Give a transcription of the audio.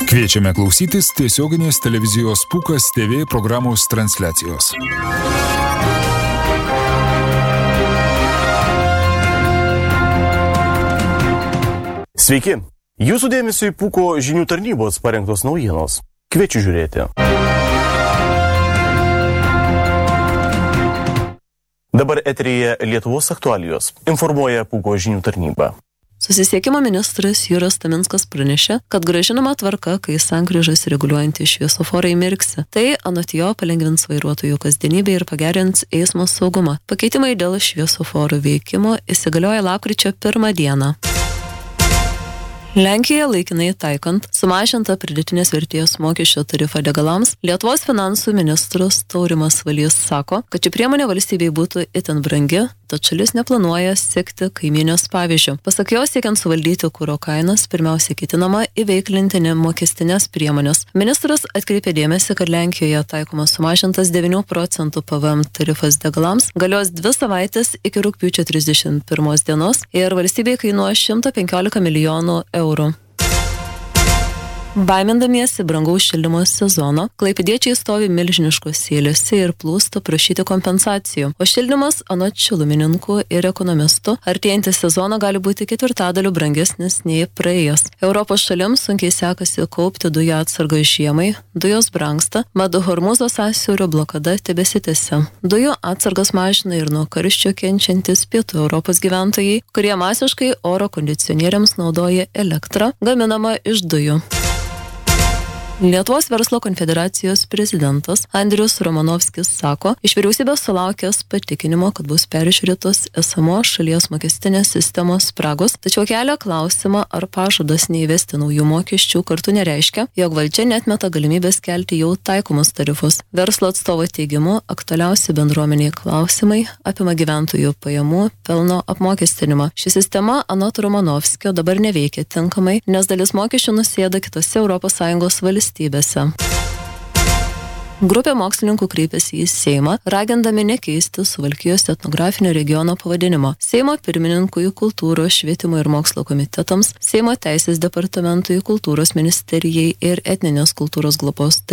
Kviečiame klausytis tiesioginės televizijos Pūkas TV programos transliacijos. Sveiki! Jūsų dėmesio į Pūko žinių tarnybos parengtos naujienos. Kviečiu žiūrėti. Dabar eteryje Lietuvos aktualijos. Informuoja Pūko žinių tarnyba. Susisiekimo ministras Juras Taminskas pranešė, kad grąžinama tvarka, kai sankryžas reguliuojantys šviesoforai mirksi. Tai anot jo palengvins vairuotojų kasdienybę ir pagerins eismo saugumą. Pakeitimai dėl šviesoforų veikimo įsigalioja lapkričio 1 dieną. Lenkijoje laikinai taikant sumažintą pridėtinės vertės mokesčio tarifą degalams, Lietuvos finansų ministras Taurimas Valys sako, kad ši priemonė valstybei būtų itin brangi, tad šalis neplanuoja sekti kaimynės pavyzdžių. Pasak jo, siekiant suvaldyti kuro kainas, pirmiausia ketinama įveiklinti nemokestinės priemonės. Ministras atkreipė dėmesį, kad Lenkijoje taikomas sumažintas 9% PVM tarifas degalams, galios 2 savaitės iki rugpjūčio 31 dienos ir valstybei kainuoja 115 milijonų eurų. Baimindamiesi brangaus šildymo sezono, klaipėdiečiai stovi milžiniškose eilėse ir plūsta prašyti kompensacijų. O šildymas anot šilumininkų ir ekonomistų artėjantį sezoną gali būti 4/4 brangesnis nei praėjęs. Europos šalims sunkiai sekasi kaupti dujų atsargas žiemai, dujos brangsta, mat Hormūzo sąsiaurio blokada tebesitęsia. Dujų atsargas mažina ir nuo karščio kenčiantis pietų Europos gyventojai, kurie masiškai oro kondicionieriams naudoja elektrą gaminamą iš dujų. Lietuvos verslo konfederacijos prezidentas Andrius Romanovskis sako, iš vyriausybės sulaukęs patikinimo, kad bus peržiūrėtos esamos šalies mokestinės sistemos spragos, tačiau kelia klausimą, ar pažadas neįvesti naujų mokesčių kartu nereiškia, jog valdžia neatmeta galimybės kelti jau taikomus tarifus. Verslo atstovo teigimu, aktualiausi bendruomeniai klausimai apima gyventojų pajamų, pelno apmokestinimą. Ši sistema anot Romanovskio dabar neveikia tinkamai, nes dalis mokesčių nusėda kitose ES valstybėse. Grupė mokslininkų kreipėsi į Seimą, ragindami nekeisti Suvalkijos etnografinio regiono pavadinimo. Seimo pirmininkui, kultūros, švietimo ir mokslo komitetams, Seimo teisės departamentui, kultūros ministerijai ir etninės kultūros globos